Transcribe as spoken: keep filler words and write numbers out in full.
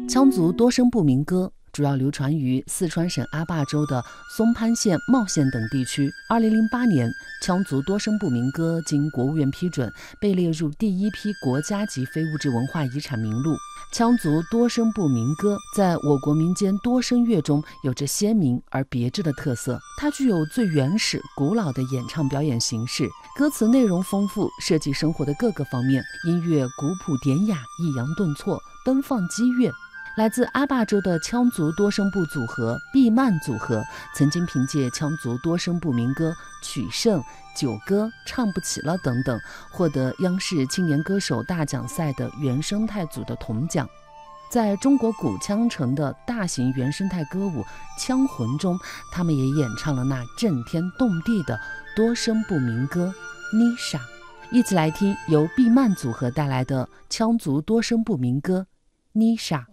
羌族多声部民歌主要流传于四川省阿坝州的松潘县、茂县等地区。二零零八年，羌族多声部民歌经国务院批准，被列入第一批国家级非物质文化遗产名录。羌族多声部民歌在我国民间多声乐中有着鲜明而别致的特色，它具有最原始、古老的演唱表演形式，歌词内容丰富，涉及生活的各个方面，音乐古朴典雅，抑扬顿挫，奔放激越。来自阿坝州的羌族多声部组合毕曼组合，曾经凭借羌族多声部民歌《曲圣》《九歌》《唱不起了》等等，获得央视青年歌手大奖赛的原生态组的铜奖。在中国古羌城的大型原生态歌舞《羌魂》中，他们也演唱了那震天动地的多声部民歌《妮莎》。一起来听由毕曼组合带来的羌族多声部民歌《妮莎》。